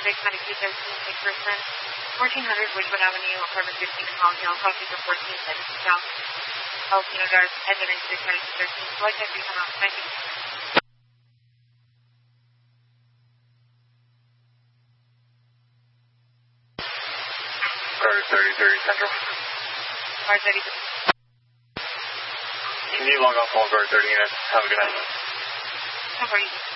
traffic, 9213, take person, 1400 Ridgewood Avenue, apartment 15 in Hollyhill, coffee for 14 minutes south. Alpino Guard, engine 9213, select entry, come out, thank you. Guard 3030 Central. Guard 30. Can you log off all Guard 30 units? Have a good night. How are you?